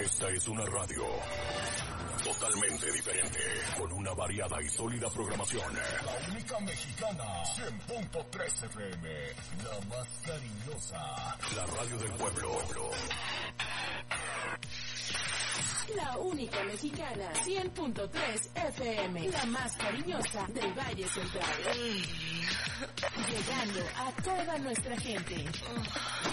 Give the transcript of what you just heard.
Esta es una radio totalmente diferente, con una variada y sólida programación. La única mexicana, 100.3 FM, la más cariñosa. La radio del pueblo. La única mexicana, 100.3 FM, la más cariñosa del Valle Central. Llegando a toda nuestra gente.